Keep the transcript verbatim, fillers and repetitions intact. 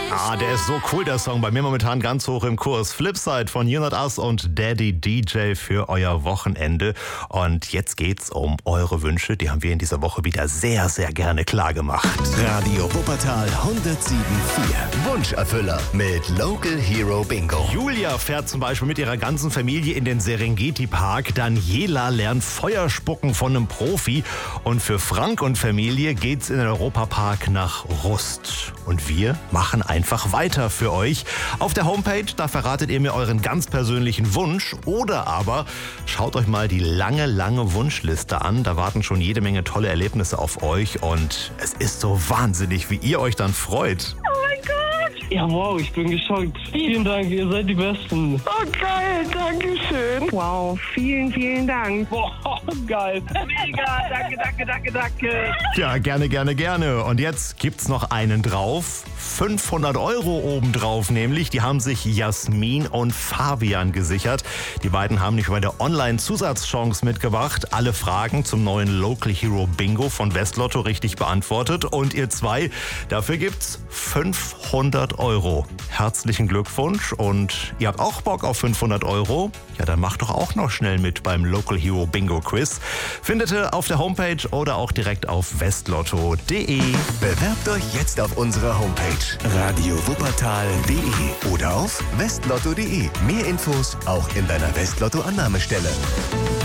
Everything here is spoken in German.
Ah, der ist so cool, der Song. Bei mir momentan ganz hoch im Kurs. Flipside von You Not Us und Daddy D J für euer Wochenende. Und jetzt geht's um eure Wünsche. Die haben wir in dieser Woche wieder sehr, sehr gerne klar gemacht. Radio Wuppertal hundertsieben Komma vier. Wunscherfüller mit Local Hero Bingo. Julia fährt zum Beispiel mit ihrer ganzen Familie in den Serengeti Park. Daniela lernt Feuerspucken von einem Profi. Und für Frank und Familie geht's in den Europapark nach Rust. Und wir machen einfach weiter für euch. Auf der Homepage, da verratet ihr mir euren ganz persönlichen Wunsch. Oder aber schaut euch mal die lange, lange Wunschliste an. Da warten schon jede Menge tolle Erlebnisse auf euch. Und es ist so wahnsinnig, wie ihr euch dann freut. Oh mein Gott! Ja, wow, ich bin geschockt. Vielen Dank, ihr seid die Besten. Oh geil, danke schön. Wow, vielen, vielen Dank. Boah, geil. Mega, danke, danke, danke, danke. Ja, gerne, gerne, gerne. Und jetzt gibt's noch einen drauf. fünfhundert Euro obendrauf nämlich. Die haben sich Jasmin und Fabian gesichert. Die beiden haben nicht bei der Online-Zusatzchance mitgebracht. Alle Fragen zum neuen Local Hero Bingo von Westlotto richtig beantwortet. Und ihr zwei, dafür gibt's fünfhundert Euro. Herzlichen Glückwunsch. Und ihr habt auch Bock auf fünfhundert Euro? Ja, dann macht doch auch noch schnell mit beim Local Hero Bingo Quiz. Findet ihr auf der Homepage oder auch direkt auf westlotto punkt de. Bewerbt euch jetzt auf unserer Homepage radio wuppertal punkt de oder auf westlotto punkt de. Mehr Infos auch in deiner Westlotto-Annahmestelle.